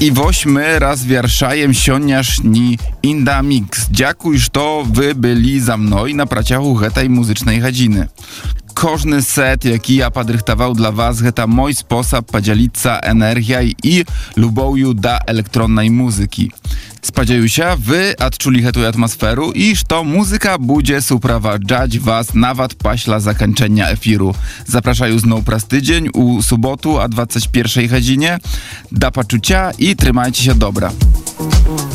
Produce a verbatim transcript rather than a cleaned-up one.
I wośmy raz wierszajem sioniasz ni inda mix. Dziękuję, że wy byli za mną na praciachu tej muzycznej chadziny. Każdy set, jaki ja podrychtował dla was, to mój sposób podzielić energią i lubowiu do elektronnej muzyki. Spodzieję się, wy odczuli tę atmosferę i że to muzyka będzie suprowadzać was nawet paśla zakończenia efiru. Zapraszają znowu praz tydzień u sobotu o dwudziestej pierwszej godzinie. Do poczucia i trzymajcie się dobra.